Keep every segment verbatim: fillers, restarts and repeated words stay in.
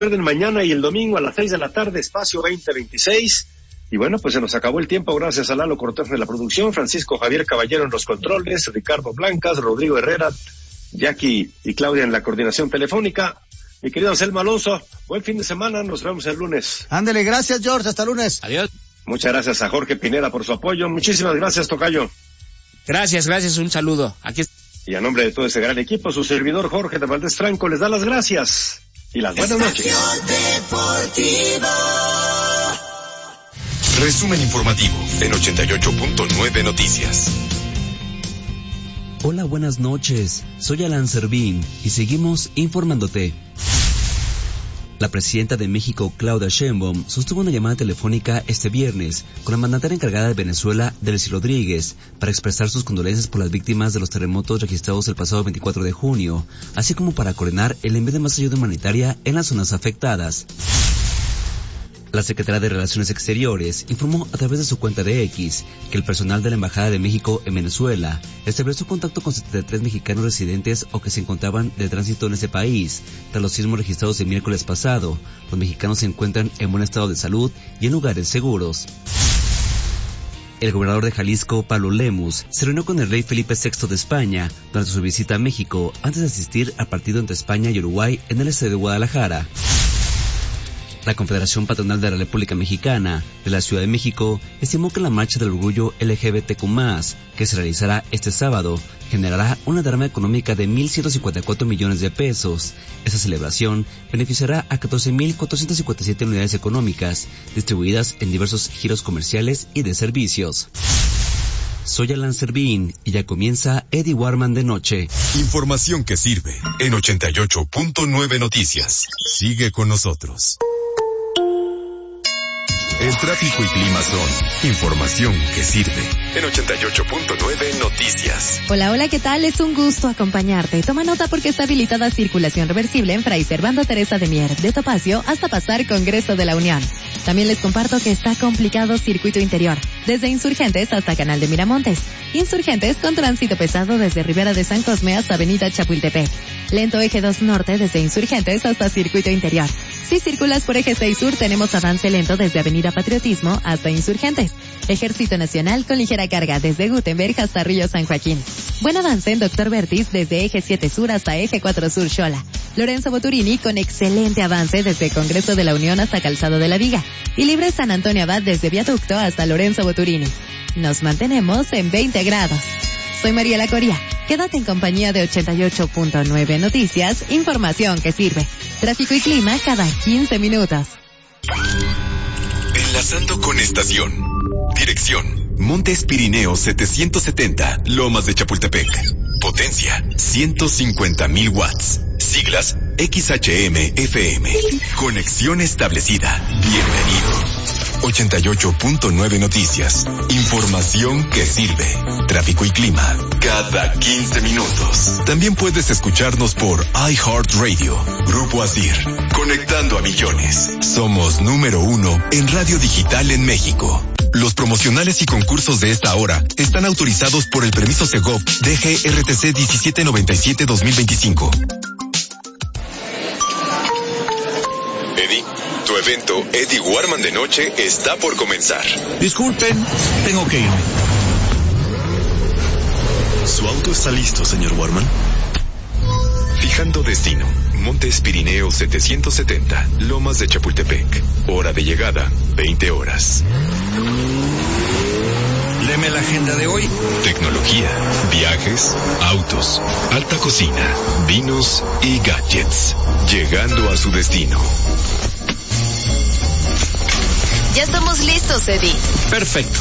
Recuerden, mañana y el domingo a las seis de la tarde, Espacio veinte veintiséis. Y bueno, pues se nos acabó el tiempo, gracias a Lalo Cortés de la producción, Francisco Javier Caballero en los controles, Ricardo Blancas, Rodrigo Herrera, Jackie y Claudia en la coordinación telefónica. Mi querido Anselmo Alonso, buen fin de semana, nos vemos el lunes. Ándele, gracias George, hasta lunes. Adiós. Muchas gracias a Jorge Pineda por su apoyo, muchísimas gracias, tocayo. Gracias, gracias, un saludo. Aquí Y a nombre de todo ese gran equipo, su servidor Jorge de Valdés Franco les da las gracias y las buenas noches. Resumen informativo en ochenta y ocho punto nueve Noticias. Hola, buenas noches. Soy Alan Servín y seguimos informándote. La presidenta de México, Claudia Sheinbaum, sostuvo una llamada telefónica este viernes con la mandataria encargada de Venezuela, Delcy Rodríguez, para expresar sus condolencias por las víctimas de los terremotos registrados el pasado veinticuatro de junio, así como para coordinar el envío de más ayuda humanitaria en las zonas afectadas. La Secretaría de Relaciones Exteriores informó a través de su cuenta de X que el personal de la Embajada de México en Venezuela estableció contacto con setenta y tres mexicanos residentes o que se encontraban de tránsito en ese país. Tras los sismos registrados el miércoles pasado, los mexicanos se encuentran en buen estado de salud y en lugares seguros. El gobernador de Jalisco, Pablo Lemus, se reunió con el rey Felipe sexto de España durante su visita a México antes de asistir al partido entre España y Uruguay en el estadio de Guadalajara. La Confederación Patronal de la República Mexicana de la Ciudad de México estimó que la marcha del orgullo L G B T Q más, que se realizará este sábado, generará una derrama económica de mil ciento cincuenta y cuatro millones de pesos. Esta celebración beneficiará a catorce mil cuatrocientas cincuenta y siete unidades económicas, distribuidas en diversos giros comerciales y de servicios. Soy Alan Servín y ya comienza Eddie Warman de noche. Información que sirve en ochenta y ocho punto nueve Noticias. Sigue con nosotros. El tráfico y clima son información que sirve en ochenta y ocho punto nueve Noticias. Hola, hola, ¿qué tal? Es un gusto acompañarte. Toma nota porque está habilitada circulación reversible en Fray Servando Teresa de Mier, de Topacio hasta pasar Congreso de la Unión. También les comparto que está complicado circuito interior, desde Insurgentes hasta Canal de Miramontes. Insurgentes con tránsito pesado desde Ribera de San Cosme hasta Avenida Chapultepec. Lento eje dos norte desde Insurgentes hasta circuito interior. Si circulas por eje seis sur, tenemos avance lento desde Avenida Patriotismo hasta Insurgentes. Ejército Nacional con ligera carga desde Gutenberg hasta Río San Joaquín. Buen avance en Doctor Vertis desde eje siete sur hasta eje cuatro sur Xola. Lorenzo Boturini con excelente avance desde Congreso de la Unión hasta Calzado de la Viga. Y libre San Antonio Abad desde Viaducto hasta Lorenzo Boturini. Nos mantenemos en veinte grados. Soy Mariela Coria. Quédate en compañía de ochenta y ocho punto nueve Noticias, información que sirve. Tráfico y clima cada quince minutos. Enlazando con estación. Dirección: Montes Pirineos setecientos setenta, Lomas de Chapultepec. Potencia: ciento cincuenta mil watts. Siglas: X H M F M. Conexión establecida. Bienvenido. ochenta y ocho punto nueve Noticias. Información que sirve. Tráfico y clima cada quince minutos. También puedes escucharnos por iHeartRadio. Grupo Asir. Conectando a millones. Somos número uno en radio digital en México. Los promocionales y concursos de esta hora están autorizados por el permiso Segov D G R T C diecisiete noventa y siete dos mil veinticinco. Eddie, tu evento Eddie Warman de noche está por comenzar. Disculpen, tengo que irme. ¿Su auto está listo, señor Warman? Fijando destino: Montes Pirineos setecientos setenta, Lomas de Chapultepec. Hora de llegada: veinte horas. Léeme la agenda de hoy. Tecnología, viajes, autos, alta cocina, vinos y gadgets. Llegando a su destino. Ya estamos listos, Eddie. Perfecto.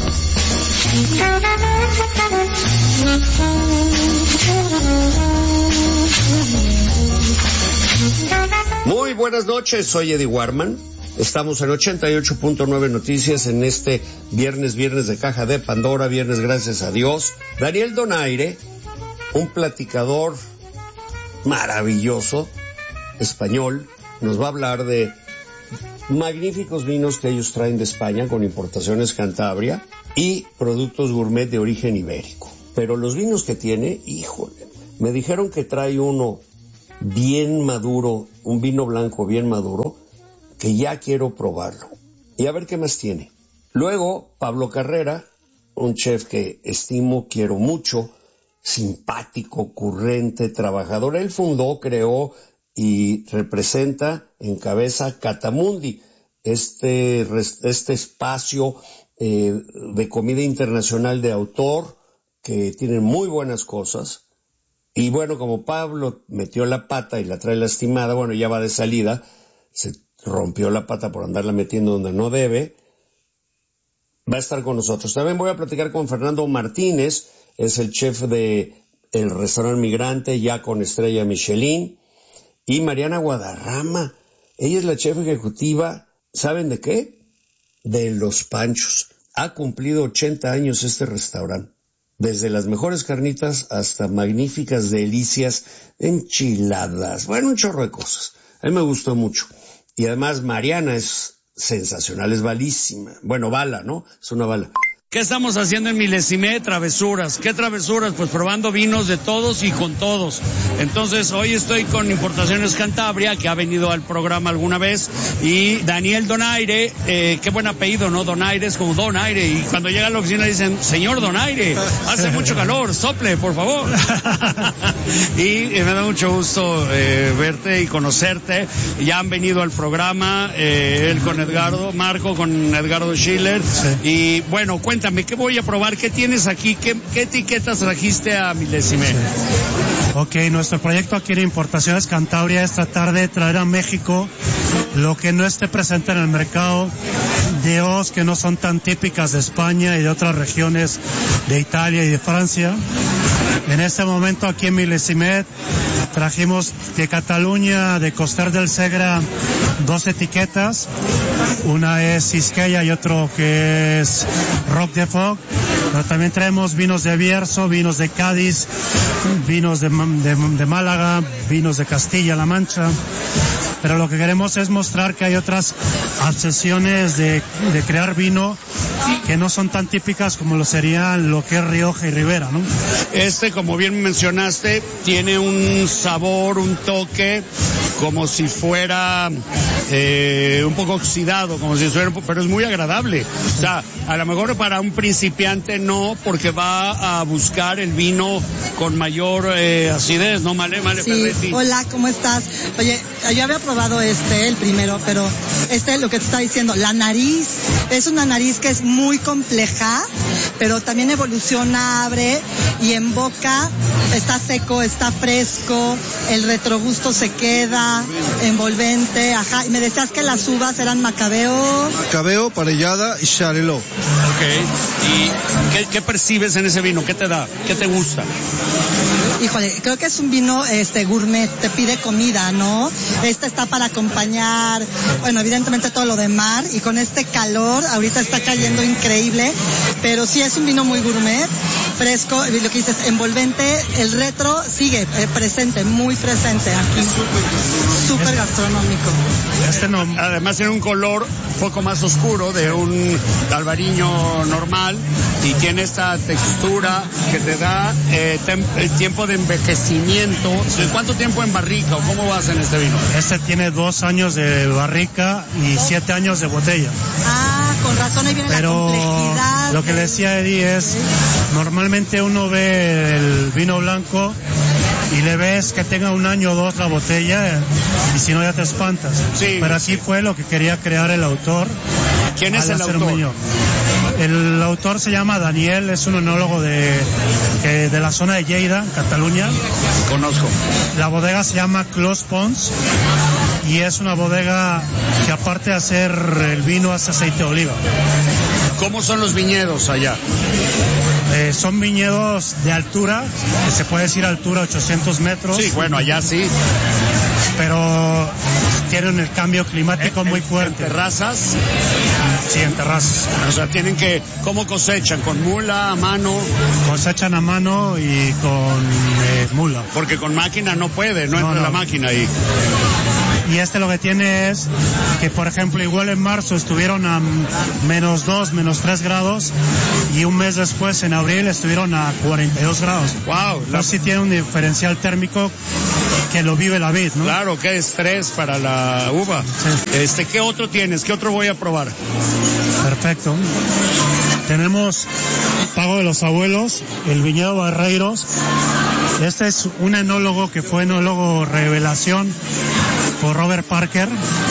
Muy buenas noches, soy Eddie Warman. Estamos en ochenta y ocho punto nueve Noticias en este viernes, viernes de Caja de Pandora, viernes gracias a Dios. Daniel Donaire, un platicador maravilloso, español, nos va a hablar de magníficos vinos que ellos traen de España con importaciones Cantabria y productos gourmet de origen ibérico. Pero los vinos que tiene, híjole, me dijeron que trae uno bien maduro un vino blanco bien maduro que ya quiero probarlo. Y a ver qué más tiene. Luego, Pablo Carrera, un chef que estimo, quiero mucho, simpático, ocurrente, trabajador. Él fundó, creó y representa, encabeza Catamundi, este, este espacio eh, de comida internacional de autor que tiene muy buenas cosas. Y bueno, como Pablo metió la pata y la trae lastimada, bueno, ya va de salida, se rompió la pata por andarla metiendo donde no debe, va a estar con nosotros. También voy a platicar con Fernando Martínez, es el chef de el restaurante Migrante, ya con estrella Michelin, y Mariana Guadarrama, ella es la chef ejecutiva, ¿saben de qué? De Los Panchos. Ha cumplido ochenta años este restaurante, desde las mejores carnitas hasta magníficas delicias, enchiladas, bueno, un chorro de cosas. A mí me gustó mucho. Y además Mariana es sensacional, es balísima. Bueno, bala, ¿no? Es una bala. ¿Qué estamos haciendo en Milésime? Travesuras. ¿Qué travesuras? Pues probando vinos de todos y con todos. Entonces, hoy estoy con Importaciones Cantabria, que ha venido al programa alguna vez, y Daniel Donaire, eh, qué buen apellido, ¿no? Donaire es como Donaire, y cuando llega a la oficina dicen, señor Donaire, hace mucho calor, sople, por favor. Y eh, me da mucho gusto eh, verte y conocerte. Ya han venido al programa, eh, él con Edgardo, Marco con Edgardo Schiller, sí. Y bueno, cuéntame. ¿Qué voy a probar? ¿Qué tienes aquí? ¿Qué, qué etiquetas trajiste a Milésime? Sí. Ok, nuestro proyecto aquí en Importaciones Cantabria es tratar de traer a México lo que no esté presente en el mercado, de uvas que no son tan típicas de España y de otras regiones de Italia y de Francia. En este momento aquí en Milésime trajimos de Cataluña, de Coster del Segre, dos etiquetas. Una es Isqueya y otro que es Roc de Foc. Pero también traemos vinos de Bierzo, vinos de Cádiz, vinos de, de, de Málaga, vinos de Castilla-La Mancha. Pero lo que queremos es mostrar que hay otras obsesiones de, de crear vino que no son tan típicas como lo serían lo que es Rioja y Ribera, ¿no? Este, como bien mencionaste, tiene un sabor, un toque, como si fuera eh, un poco oxidado, como si fuera, pero es muy agradable. O sea, a lo mejor para un principiante no, porque va a buscar el vino con mayor eh, acidez, ¿no, Male? Male sí. Ferretti. Hola, ¿cómo estás? Oye, yo había probado este, el primero, pero este, lo que te está diciendo, la nariz, es una nariz que es muy compleja, pero también evoluciona, abre, y en boca está seco, está fresco, el retrogusto se queda, envolvente, ajá. Y me decías que las uvas eran Macabeo. Macabeo, Parellada y Charelot. Ok. ¿Y qué, qué percibes en ese vino? ¿Qué te da? ¿Qué te gusta? Híjole, creo que es un vino este gourmet, te pide comida, ¿no? Este está para acompañar, bueno, evidentemente todo lo de mar, y con este calor, ahorita está cayendo increíble, pero sí es un vino muy gourmet, fresco, lo que dices, envolvente, el retro sigue eh, presente, muy presente aquí, súper gastronómico. Este no, además tiene un color un poco más oscuro de un albariño normal, y tiene esta textura que te da eh, tem- el tiempo de envejecimiento. ¿Cuánto tiempo en barrica o cómo vas en este vino? Este tiene dos años de barrica y siete años de botella. Ah, con razón, ahí viene Pero la complejidad. Lo que le decía Eddie es, normalmente uno ve el vino blanco y le ves que tenga un año o dos la botella, y si no ya te espantas. Sí. Pero así fue lo que quería crear el autor. ¿Quién es el autor? El autor se llama Daniel, es un enólogo de, que, de la zona de Lleida, Cataluña. Conozco. La bodega se llama Clos Pons y es una bodega que, aparte de hacer el vino, hace aceite de oliva. ¿Cómo son los viñedos allá? Eh, son viñedos de altura, que se puede decir altura ochocientos metros. Sí, bueno, allá sí. Pero tienen el cambio climático ¿En, muy fuerte. ¿En terrazas? Sí, en terrazas. O sea, tienen que, ¿cómo cosechan? ¿Con mula, a mano? Cosechan a mano y con eh, mula. Porque con máquina no puede, no, no entra no. la máquina ahí. Y este lo que tiene es que, por ejemplo, igual en marzo estuvieron a menos dos, menos tres grados y un mes después, en abril, estuvieron a cuarenta y dos grados. Wow. Entonces la... sí tiene un diferencial térmico que lo vive la vid, ¿no? Claro, qué estrés para la uva. Sí. Este, ¿qué otro tienes? ¿Qué otro voy a probar? Perfecto. Tenemos Pago de los Abuelos, el viñedo Barreiros. Este es un enólogo que fue enólogo revelación por Robert Parker.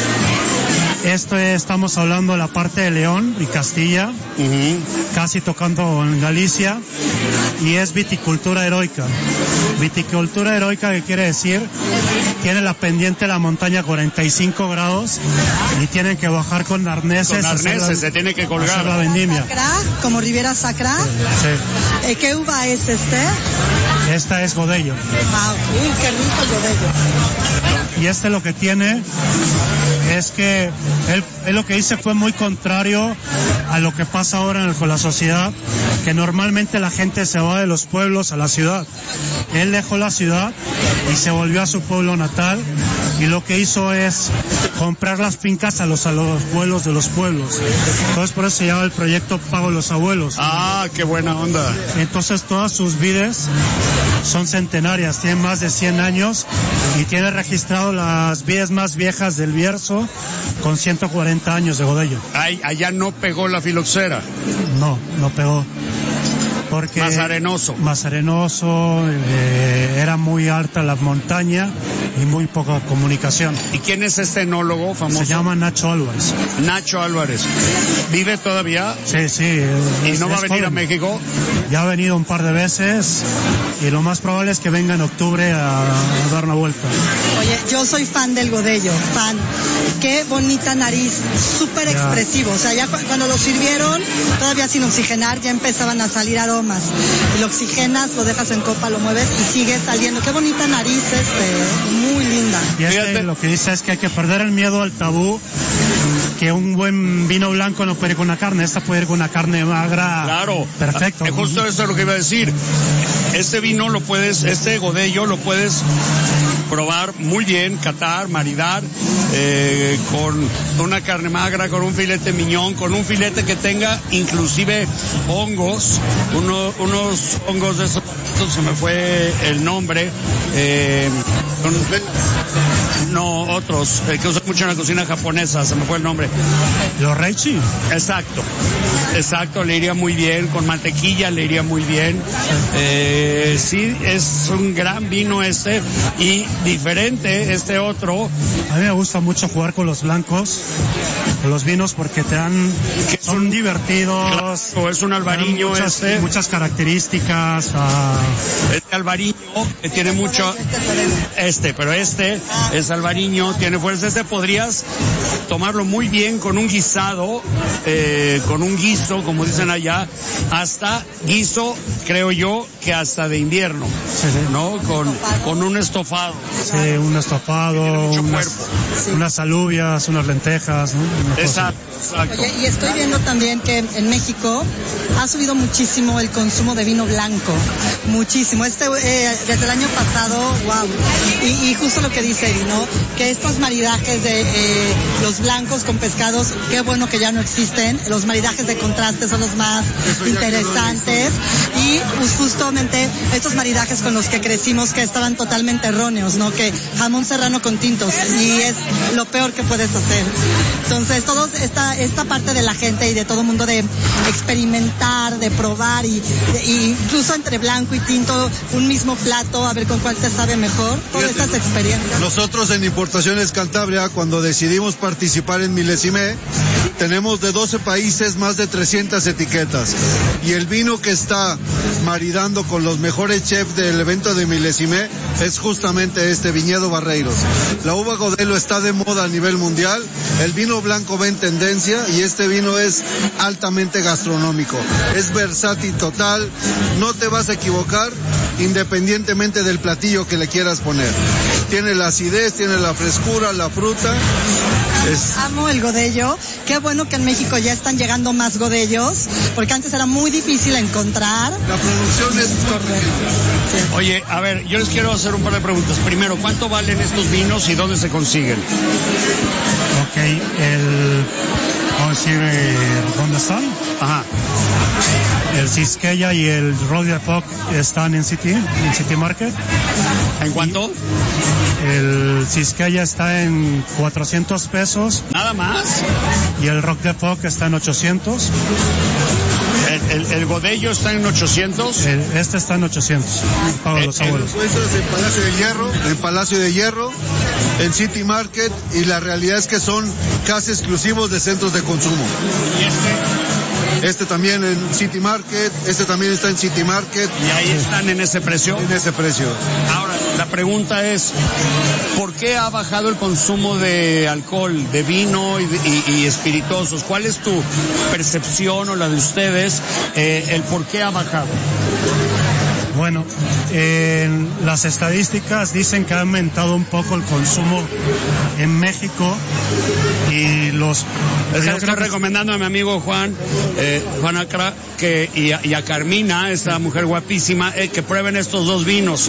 Esto es, estamos hablando de la parte de León y Castilla, uh-huh. casi tocando en Galicia, y es viticultura heroica. Viticultura heroica, ¿qué quiere decir? Tiene la pendiente de la montaña cuarenta y cinco grados y tienen que bajar con arneses. Con arneses, la, se tiene que colgar. Hacer la vendimia. ¿Sacra? ¿Como Ribera Sacra? Sí. sí. ¿Qué uva es este? Esta es Godello. Ah, uy, qué rico el Godello. Y este lo que tiene es que él, él lo que dice fue muy contrario a lo que pasa ahora en, con la sociedad, que normalmente la gente se va de los pueblos a la ciudad. Él dejó la ciudad y se volvió a su pueblo natal, y lo que hizo es comprar las fincas a los, a los abuelos de los pueblos. Entonces por eso se llama el proyecto Pago de los Abuelos. Ah, qué buena onda. Entonces todas sus vides son centenarias, tienen más de cien años y tiene registrado las vides más viejas del Bierzo con ciento cuarenta años de Godello. Ay, allá no pegó la filoxera. No, no pegó. Porque más arenoso. Más arenoso, eh, era muy alta la montaña y muy poca comunicación. ¿Y quién es este enólogo famoso? Se llama Nacho Álvarez. Nacho Álvarez. ¿Vive todavía? Sí, sí. ¿Y es, no va a venir joven. a México? Ya ha venido un par de veces y lo más probable es que venga en octubre a, a dar una vuelta. Oye, yo soy fan del Godello, fan. Qué bonita nariz, súper expresivo. O sea, ya cu- cuando lo sirvieron, todavía sin oxigenar, ya empezaban a salir aromas. Y lo oxigenas, lo dejas en copa, lo mueves y sigue saliendo. Qué bonita nariz, este, muy linda. Y este lo que dice es que hay que perder el miedo al tabú, que un buen vino blanco no puede ir con una carne, esta puede ir con una carne magra. Claro. Perfecto. Es justo eso es lo que iba a decir. Este vino lo puedes, este Godello lo puedes probar muy bien, catar, maridar, eh, con una carne magra, con un filete miñón, con un filete que tenga inclusive hongos, uno, unos hongos de esos, se me fue el nombre, eh, con, no, otros, eh, que usan mucho en la cocina japonesa, se me fue el nombre. Los reichi. Exacto, exacto, le iría muy bien, con mantequilla le iría muy bien. Eh, sí, es un gran vino este, y diferente este otro. A mí me gusta mucho jugar con los blancos, con los vinos, porque te dan, que son un, divertidos. Claro, es un albariño muchas, este. Muchas características. Uh... Este albariño que tiene mucho, este, pero este es albariño, tiene fuerza. Este podrías tomarlo muy bien con un guisado, eh, con un guiso, como dicen allá, hasta guiso, creo yo, que hasta de invierno, sí, sí. ¿no? Con, con un estofado. Sí, un estofado, unas, unas alubias, unas lentejas, ¿no? Una exacto, exacto. Oye, y estoy viendo también que en México ha subido muchísimo el consumo de vino blanco, muchísimo. Este, eh, desde el año pasado, wow. Y, y justo lo que dice Eddie, ¿no? Que estos maridajes de eh, los blancos con pescados, qué bueno que ya no existen. Los maridajes de contraste son los más interesantes. Y pues, justamente estos maridajes con los que crecimos, que estaban totalmente erróneos, ¿no? Que jamón serrano con tintos, y es lo peor que puedes hacer. Entonces, toda esta, esta parte de la gente y de todo el mundo de experimentar, de probar, y, de, y incluso entre blanco y tinto, un mismo plato, a ver con cuál te sabe mejor, todas Fíjate, estas experiencias. Nosotros en Importaciones Cantabria, cuando decidimos participar en Milésime, tenemos de doce países más de trescientas etiquetas, y el vino que está maridando con los mejores chefs del evento de Milésime es justamente este Viñedo Barreiros. La uva Godello está de moda a nivel mundial, el vino blanco va en tendencia, y este vino es altamente gastronómico, es versátil total, no te vas a equivocar independientemente del platillo que le quieras poner. Tiene la acidez, tiene la frescura, la fruta, Es... Amo el godello. Qué bueno que en México ya están llegando más godellos, porque antes era muy difícil encontrar. La producción es correcta. Sí. Oye, a ver, yo les quiero hacer un par de preguntas. Primero, ¿cuánto valen estos vinos y dónde se consiguen? Ok, el... Vamos a decir, eh, ¿dónde están? Ajá. El Cisqueya y el Rock Foc están en City, en City Market. ¿En cuánto? El Cisqueya está en cuatrocientos pesos. ¿Nada más? Y el Rock de Foc está en ochocientos. ¿El, el, el Godello está en ochocientos? El, este está en ochocientos. Para eh, los abuelos. Lo encuentras en Palacio de Hierro, en Palacio de Hierro, en City Market, y la realidad es que son casi exclusivos de centros de consumo. ¿Y este? Este también en City Market, este también está en City Market. ¿Y ahí están en ese precio? En ese precio. Ahora, la pregunta es, ¿por qué ha bajado el consumo de alcohol, de vino y, y, y espirituosos? ¿Cuál es tu percepción o la de ustedes, eh, el por qué ha bajado? Bueno, eh, las estadísticas dicen que ha aumentado un poco el consumo en México y los... Estoy que... recomendando a mi amigo Juan, eh, Juan Acra, que, y, a, y a Carmina, esta mujer guapísima, eh, que prueben estos dos vinos.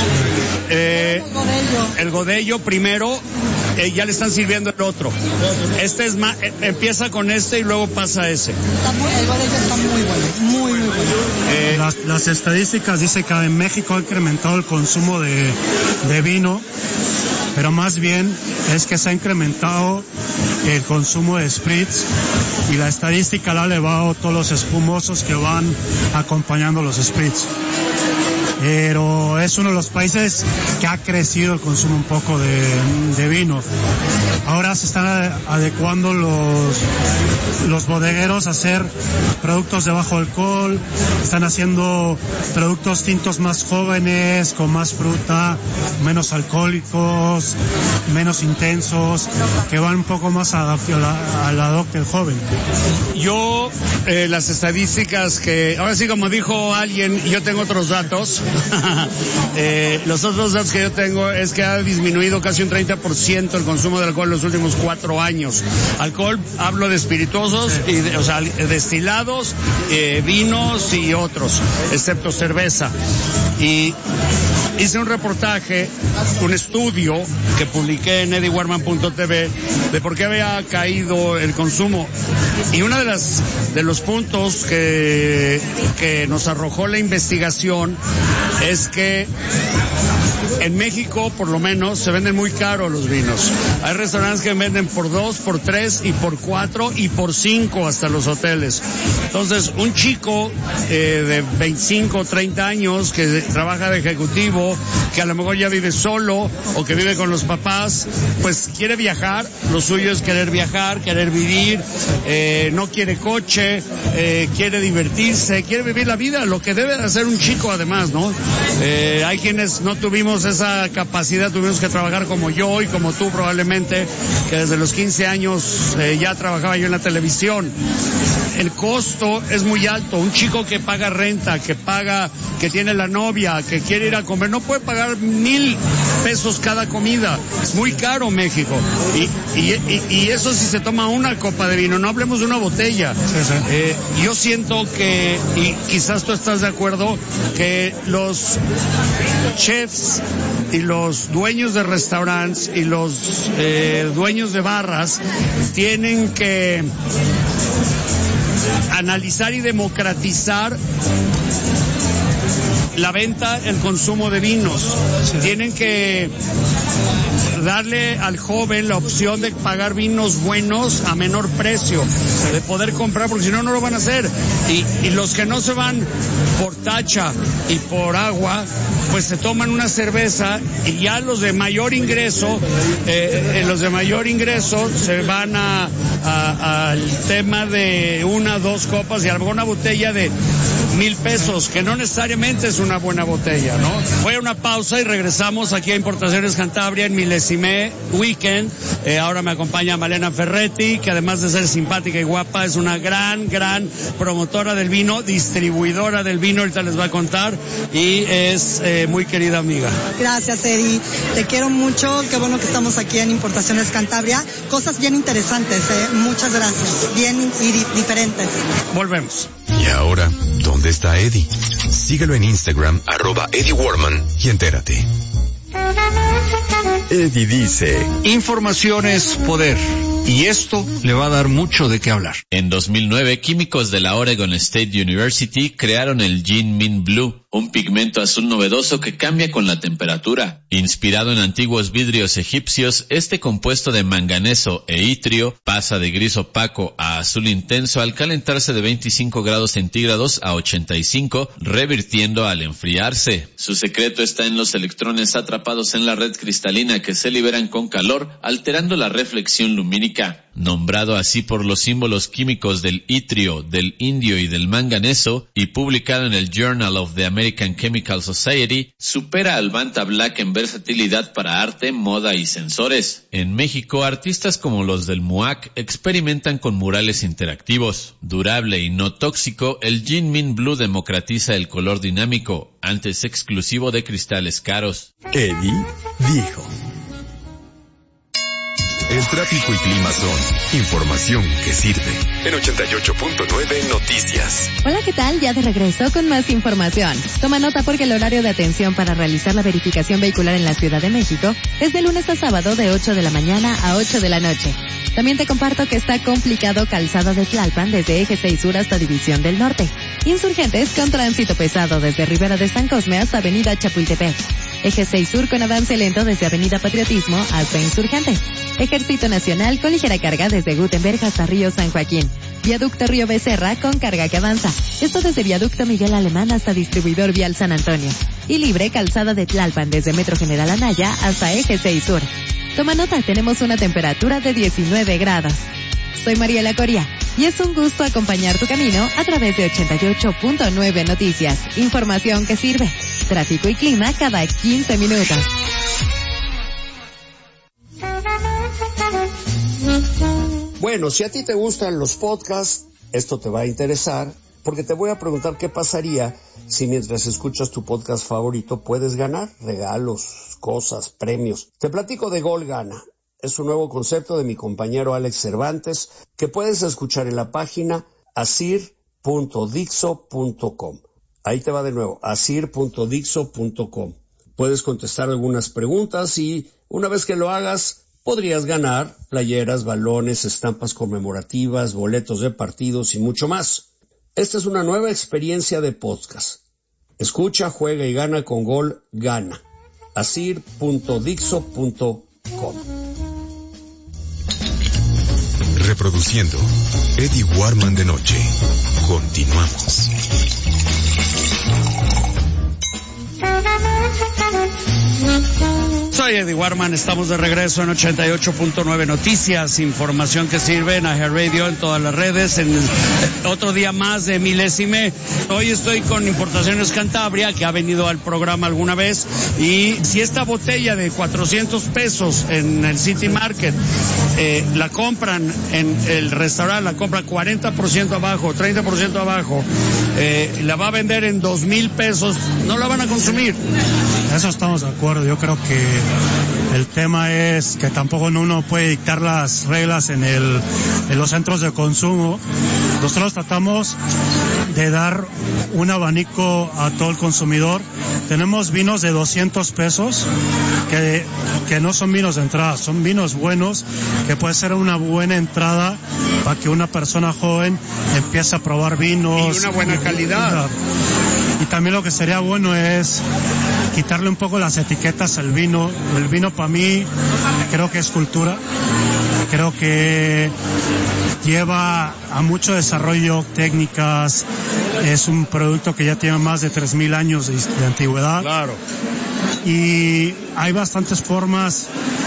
Eh, el Godello. El Godello primero, eh, ya le están sirviendo el otro. Este es más, eh, empieza con este y luego pasa a ese. Está muy, el Godello está muy bueno, muy, muy bueno. Eh, las, las estadísticas dicen que en México ha incrementado el consumo de, de vino, pero más bien es que se ha incrementado el consumo de spritz y la estadística la ha elevado todos los espumosos que van acompañando los spritz. Pero es uno de los países que ha crecido el consumo un poco de, de vino. Ahora se están adecuando los, los bodegueros a hacer productos de bajo alcohol, están haciendo productos tintos más jóvenes, con más fruta, menos alcohólicos, menos intensos, que van un poco más a, a la, a la doc del joven. Yo, eh, las estadísticas que, ahora sí como dijo alguien, yo tengo otros datos, eh, los otros datos que yo tengo es que ha disminuido casi un treinta por ciento el consumo de alcohol en los últimos cuatro años. Alcohol, hablo de espirituosos, y de, o sea, destilados, eh, vinos y otros, excepto cerveza. Y hice un reportaje, un estudio que publiqué en eddie warman punto t v de por qué había caído el consumo. Y uno de las de los puntos que, que nos arrojó la investigación es que en México, por lo menos, se venden muy caros los vinos. Hay restaurantes que venden por dos, por tres y por cuatro y por cinco hasta los hoteles. Entonces, un chico eh, de veinticinco, treinta años que trabaja de ejecutivo, que a lo mejor ya vive solo o que vive con los papás, pues quiere viajar. Lo suyo es querer viajar, querer vivir, eh, no quiere coche, eh, quiere divertirse, quiere vivir la vida, lo que debe de hacer un chico además, ¿no? Eh, hay quienes no tuvimos esa capacidad, tuvimos que trabajar como yo y como tú probablemente, que desde los quince años eh, ya trabajaba yo en la televisión. El costo es muy alto. Un chico que paga renta, que paga, que tiene la novia, que quiere ir a comer, no puede pagar mil pesos cada comida. Es muy caro México. Y, y, y, y eso si se toma una copa de vino, no hablemos de una botella. Sí, sí. Eh, yo siento que, y quizás tú estás de acuerdo, que los chefs y los dueños de restaurantes y los eh, dueños de barras tienen que analizar y democratizar la venta, el consumo de vinos. Sí. Tienen que darle al joven la opción de pagar vinos buenos a menor precio, de poder comprar, porque si no, no lo van a hacer. Y, y los que no se van por tacha y por agua, pues se toman una cerveza, y ya los de mayor ingreso, eh, los de mayor ingreso se van a, a, al tema de una, dos copas y a lo mejor una botella de mil pesos, que no necesariamente es una buena botella, ¿no? Fue una pausa y regresamos aquí a Importaciones Cantabria en Milésime Weekend. Eh, ahora me acompaña Malena Ferretti, que además de ser simpática y guapa, es una gran, gran promotora del vino, distribuidora del vino, ahorita les va a contar, y es eh, muy querida amiga. Gracias, Eddie. Te quiero mucho. Qué bueno que estamos aquí en Importaciones Cantabria. Cosas bien interesantes, ¿eh? Muchas gracias. Bien y di- diferentes. Volvemos. Y ahora, ¿dónde está Eddie? Síguelo en Instagram, arroba Eddie Warman, y entérate. Eddie dice: Información es poder. Y esto le va a dar mucho de qué hablar. En dos mil nueve, químicos de la Oregon State University crearon el Jin Min Blue, un pigmento azul novedoso que cambia con la temperatura. Inspirado en antiguos vidrios egipcios, este compuesto de manganeso e itrio pasa de gris opaco a azul intenso al calentarse de veinticinco grados centígrados a ochenta y cinco, revirtiendo al enfriarse. Su secreto está en los electrones atrapados en la red cristalina que se liberan con calor, alterando la reflexión lumínica. Nombrado así por los símbolos químicos del itrio, del indio y del manganeso, y publicado en el Journal of the American Chemical Society, supera al Vanta Black en versatilidad para arte, moda y sensores. En México, artistas como los del M U A C experimentan con murales interactivos. Durable y no tóxico, el Jin Min Blue democratiza el color dinámico, antes exclusivo de cristales caros. Eddie dijo. El tráfico y clima son información que sirve. En ochenta y ocho punto nueve Noticias. Hola, ¿qué tal? Ya de regreso con más información. Toma nota porque el horario de atención para realizar la verificación vehicular en la Ciudad de México es de lunes a sábado de ocho de la mañana a ocho de la noche. También te comparto que está complicado Calzada de Tlalpan desde Eje seis Sur hasta División del Norte. Insurgentes con tránsito pesado desde Ribera de San Cosme hasta Avenida Chapultepec. Eje seis Sur con avance lento desde Avenida Patriotismo hasta Insurgentes. Ejército Nacional con ligera carga desde Gutenberg hasta Río San Joaquín. Viaducto Río Becerra con carga que avanza. Esto desde Viaducto Miguel Alemán hasta Distribuidor Vial San Antonio. Y libre Calzada de Tlalpan desde Metro General Anaya hasta Eje seis Sur. Toma nota, tenemos una temperatura de diecinueve grados. Soy Mariela Coria y es un gusto acompañar tu camino a través de ochenta y ocho punto nueve Noticias. Información que sirve. Tráfico y clima cada quince minutos. Bueno, si a ti te gustan los podcasts, esto te va a interesar, porque te voy a preguntar qué pasaría si mientras escuchas tu podcast favorito puedes ganar regalos, cosas, premios. Te platico de Gol Gana. Es un nuevo concepto de mi compañero Alex Cervantes que puedes escuchar en la página asir punto dixo punto com. Ahí te va de nuevo, asir punto dixo punto com. Puedes contestar algunas preguntas y una vez que lo hagas, podrías ganar playeras, balones, estampas conmemorativas, boletos de partidos y mucho más. Esta es una nueva experiencia de podcast. Escucha, juega y gana con Gol Gana. asir punto dixo punto com. Reproduciendo Eddie Warman de noche. Continuamos. Soy Eddie Warman, estamos de regreso en ochenta y ocho punto nueve Noticias, información que sirve en iHeartRadio, en todas las redes, en otro día más de Milésime. Hoy estoy con Importaciones Cantabria, que ha venido al programa alguna vez, y si esta botella de cuatrocientos pesos en el City Market eh, la compran en el restaurante, la compra cuarenta por ciento abajo, treinta por ciento abajo, eh, la va a vender en dos mil pesos, no la van a consumir. Eso estamos de acuerdo. Yo creo que el tema es que tampoco uno puede dictar las reglas en el en los centros de consumo. Nosotros tratamos de dar un abanico a todo el consumidor. Tenemos vinos de doscientos pesos que, que no son vinos de entrada, son vinos buenos que puede ser una buena entrada para que una persona joven empiece a probar vinos. Y una buena calidad. Y también lo que sería bueno es quitarle un poco las etiquetas al vino. El vino para mí creo que es cultura, creo que lleva a mucho desarrollo, técnicas, es un producto que ya tiene más de tres mil años de, de antigüedad. Claro. Y hay bastantes formas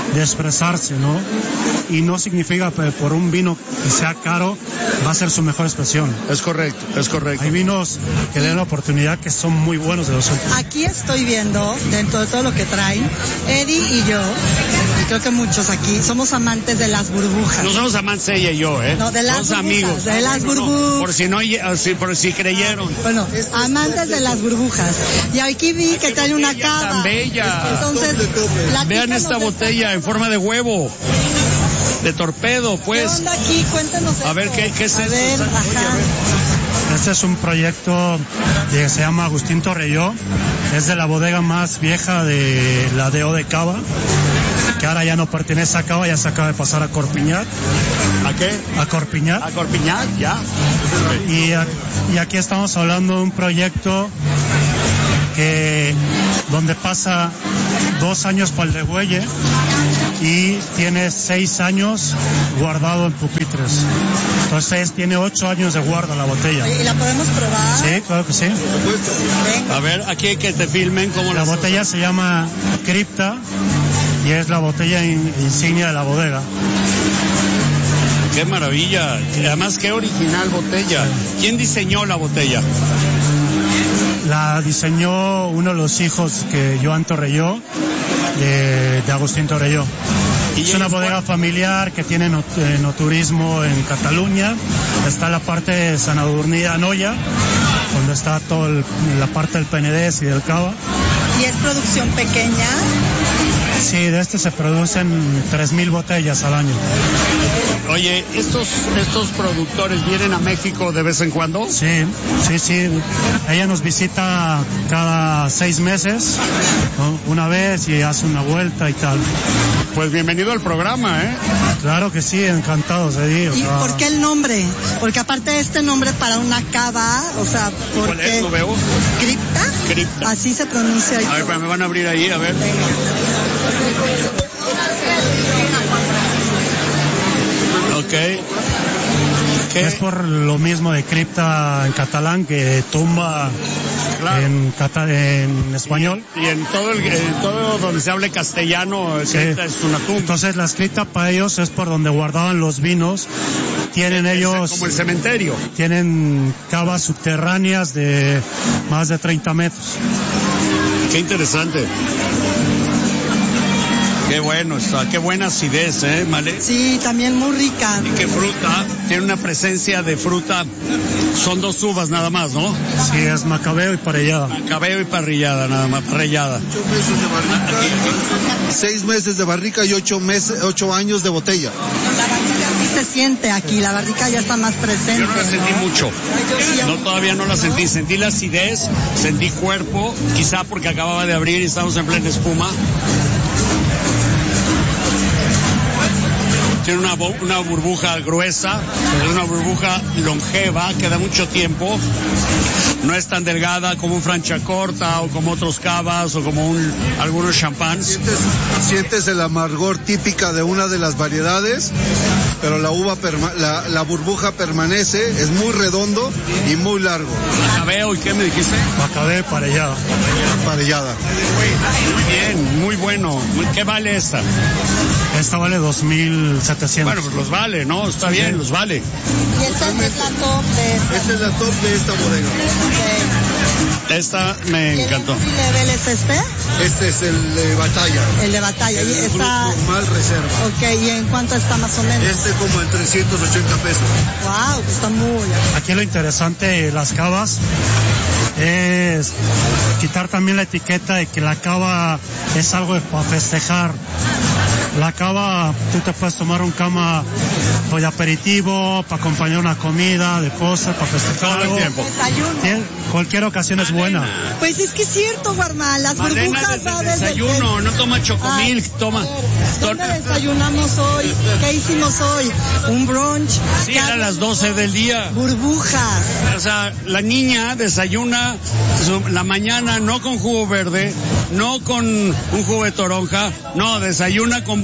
de expresarse, ¿no? Y no significa que por un vino que sea caro va a ser su mejor expresión. Es correcto, es correcto. Hay vinos que le dan la oportunidad que son muy buenos de los otros. Aquí estoy viendo, dentro de todo lo que traen, Eddie y yo, y creo que muchos aquí, somos amantes de las burbujas. No somos amantes ella y yo, ¿eh? No, de las somos burbujas, amigos. de las burbujas. Por si no, por si creyeron. Bueno, amantes de las burbujas. Y aquí vi que traen una cava. Tan bella. Entonces, vean esta botella en forma de huevo. De torpedo, pues. ¿Qué onda aquí? Cuéntanos esto. A ver, ¿qué, qué es a eso? Ver, ajá. Este es un proyecto que se llama Agustín Torrelló. Es de la bodega más vieja de la D O de Cava, que ahora ya no pertenece a Cava, ya se acaba de pasar a Corpiñat. ¿A qué? A Corpiñat. A Corpiñat, ya. Y, y aquí estamos hablando de un proyecto que donde pasa dos años para el degüelle y tiene seis años guardado en pupitres. Entonces tiene ocho años de guarda la botella. ¿Y la podemos probar? Sí, claro que sí. A ver, aquí hay que te filmen cómo la botella se llama Cripta y es la botella in, insignia de la bodega. Qué maravilla. Además, qué original botella. ¿Quién diseñó la botella? La diseñó uno de los hijos que Joan Torrelló, de, de Agustín Torrelló. Es una bodega familiar que tiene no, eh, no turismo en Cataluña. Está la parte de San Sadurní d'Anoia, donde está toda la parte del Penedès y del Cava. ¿Y es producción pequeña? Sí, de este se producen tres mil botellas al año. Oye, ¿estos, estos productores vienen a México de vez en cuando? Sí, sí, sí. Ella nos visita cada seis meses, ¿no? Una vez y hace una vuelta y tal. Pues bienvenido al programa, ¿eh? Claro que sí, encantados de ir. ¿Y por qué el nombre? Porque aparte de este nombre para una cava, o sea, ¿por ¿Cuál qué? es? ¿Lo veo? ¿Cripta? Cripta. Así se pronuncia. A ver, me van a abrir ahí, a ver. Ok. ¿Qué? Es por lo mismo de cripta en catalán que tumba claro. en, cata en español. Y, y en todo el, en todo donde se hable castellano, sí. Cripta es una tumba. Entonces la cripta para ellos es por donde guardaban los vinos. Tienen es, ellos... como el cementerio. Tienen cavas subterráneas de más de treinta metros. Qué interesante. Qué bueno está, qué buena acidez, ¿eh, Male? Sí, también muy rica. Y qué fruta, tiene una presencia de fruta, son dos uvas nada más, ¿no? Sí, es macabeo y parrillada. Macabeo y parrillada, nada más, parrillada. Ocho meses de barrica, seis meses de barrica y ocho meses, ocho años de botella. La barrica sí se siente aquí, la barrica ya está más presente. Yo no la sentí ¿no? mucho, no, todavía no la sentí, sentí la acidez, sentí cuerpo, quizá porque acababa de abrir y estamos en plena espuma. Tiene una, una burbuja gruesa, es una burbuja longeva que da mucho tiempo. No es tan delgada como un Franciacorta o como otros cavas o como un, algunos champans. Sientes, sientes el amargor típica de una de las variedades, pero la uva, la, la burbuja permanece, es muy redondo y muy largo. Macabeo, ¿y qué me dijiste? Macabeo y parrillada. Parrillada. Muy bien, muy bueno. ¿Qué vale esta? Esta vale dos mil setecientos. Bueno, pues los vale, ¿no? Está bien, los vale. Y esta es la top de esta. Esta es la top de esta bodega. Okay. Esta me encantó. ¿Qué level es este? Este es el de batalla. El de batalla. El y está... normal reserva. Ok, ¿y en cuánto está más o menos? Este como en trescientos ochenta pesos. Wow, está muy... Aquí lo interesante de las cavas es quitar también la etiqueta de que la cava es algo para festejar. La cava, tú te puedes tomar un cama de aperitivo, para acompañar una comida, de postre, para festejar. Todo el tiempo. Desayuno. Cualquier ocasión es buena. Pues es que es cierto, Guarmán, las Malena burbujas desde va el desde desayuno, el... no toma chocomilk, Ay, toma. ¿Dónde desayunamos hoy? ¿Qué hicimos hoy? Un brunch. Sí, era las doce del día. Burbujas. O sea, la niña desayuna su, la mañana no con jugo verde, no con un jugo de toronja, no, desayuna con burbujas.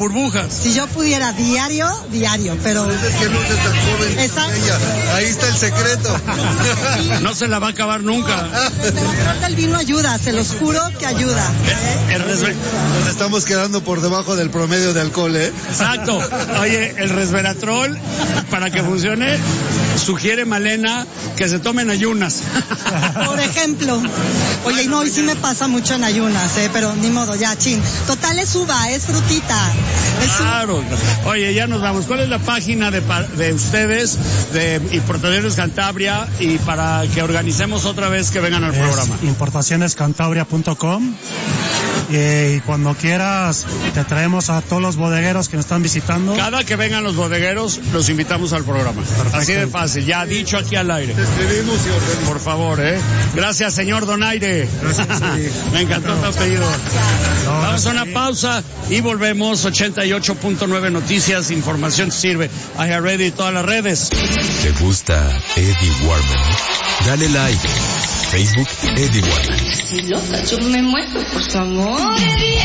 burbujas. Si yo pudiera diario, diario, pero... Es que no se tan joven. Ella. Ahí está el secreto. No se la va a acabar nunca. El resveratrol del vino ayuda, se los juro que ayuda. ¿eh? El resver... Nos estamos quedando por debajo del promedio de alcohol, ¿eh? Exacto. Oye, el resveratrol, para que funcione, sugiere Malena que se tomen ayunas. Por ejemplo. Oye, y no, y sí me pasa mucho en ayunas, ¿eh? Pero ni modo, ya, chin. Total es uva, es frutita. Es claro. Oye, ya nos vamos. ¿Cuál es la página de, de ustedes, de Importaciones Cantabria, y para que organicemos otra vez que vengan al es programa? importaciones cantabria punto com. Eh, y cuando quieras te traemos a todos los bodegueros que nos están visitando. Cada que vengan los bodegueros los invitamos al programa. Perfecto. Así de fácil, ya dicho aquí al aire. Te escribimos y organizamos. Por favor, eh. Gracias, señor Donaire. Gracias. Sí. Me encantó tu apellido. No, vamos a una pausa y volvemos. Ochenta y ocho punto nueve Noticias, información sirve. I have ready todas las redes. ¿Te gusta Eddie Warman? Dale like. Facebook Eddie Warman. Estoy loca, yo me muero por su amor, Eddie,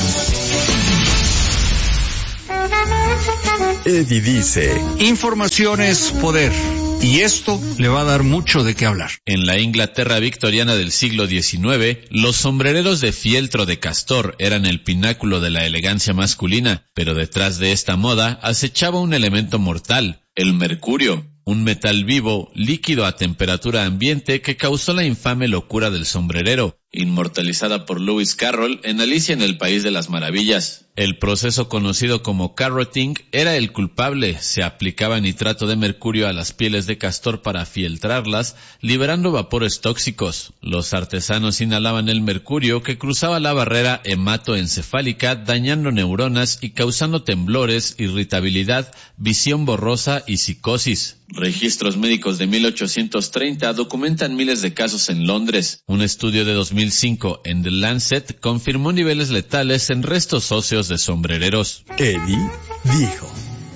Eddie. Eddie dice: información es poder. Y esto le va a dar mucho de qué hablar. En la Inglaterra victoriana del siglo diecinueve, los sombrereros de fieltro de castor eran el pináculo de la elegancia masculina, pero detrás de esta moda acechaba un elemento mortal, el mercurio, un metal vivo, líquido a temperatura ambiente que causó la infame locura del sombrerero, inmortalizada por Lewis Carroll en Alicia en el País de las Maravillas. El proceso conocido como carroting era el culpable. Se aplicaba nitrato de mercurio a las pieles de castor para fieltrarlas, liberando vapores tóxicos. Los artesanos inhalaban el mercurio que cruzaba la barrera hematoencefálica, dañando neuronas y causando temblores, irritabilidad, visión borrosa y psicosis. Registros médicos de mil ochocientos treinta documentan miles de casos en Londres. Un estudio de dos mil cinco en The Lancet confirmó niveles letales en restos óseos de sombrereros. Eddie dijo: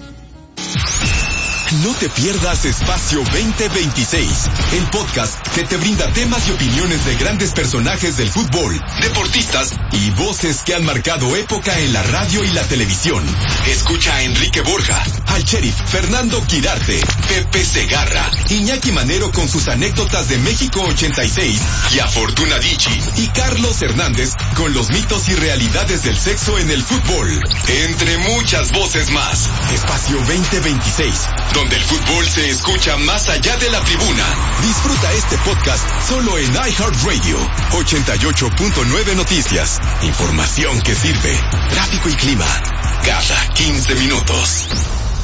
no te pierdas Espacio veinte veintiséis, el podcast que te brinda temas y opiniones de grandes personajes del fútbol, deportistas y voces que han marcado época en la radio y la televisión. Escucha a Enrique Borja, al sheriff Fernando Quirarte, Pepe Segarra, Iñaki Manero con sus anécdotas de México ochenta y seis y a Fortuna Dicci y Carlos Hernández con los mitos y realidades del sexo en el fútbol, entre muchas voces más. Espacio veinte veintiséis, donde el fútbol se escucha más allá de la tribuna. Disfruta este podcast solo en iHeartRadio. ochenta y ocho punto nueve Noticias. Información que sirve. Tráfico y clima cada quince minutos.